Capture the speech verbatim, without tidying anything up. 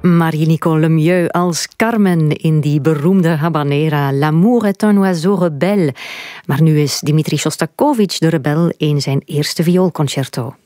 Marie-Nicole Lemieux als Carmen in die beroemde habanera L'amour est un oiseau rebelle. Maar nu is Dmitri Shostakovich de rebel in zijn eerste vioolconcerto.